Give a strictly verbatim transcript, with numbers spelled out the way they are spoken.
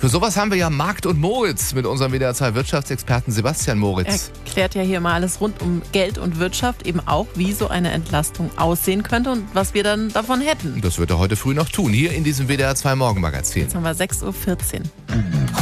Für sowas haben wir ja Markt und Moritz mit unserem W D R zwei Wirtschaftsexperten Sebastian Moritz. Er klärt ja hier mal alles rund um Geld und Wirtschaft, eben auch, wie so eine Entlastung aussehen könnte und was wir dann davon hätten. Das wird er heute früh noch tun, hier in diesem W D R zwei Morgenmagazin. Jetzt haben wir sechs Uhr vierzehn.